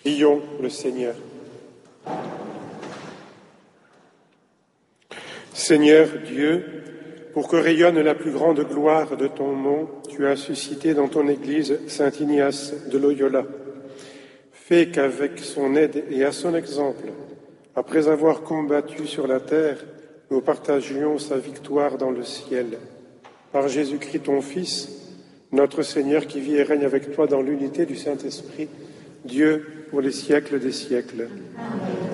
Prions le Seigneur. Seigneur Dieu, pour que rayonne la plus grande gloire de ton nom, tu as suscité dans ton Église Saint Ignace de Loyola. Fais qu'avec son aide et à son exemple, après avoir combattu sur la terre, nous partagions sa victoire dans le ciel. Par Jésus-Christ, ton Fils, notre Seigneur, qui vit et règne avec toi dans l'unité du Saint-Esprit, Dieu pour les siècles des siècles. Amen.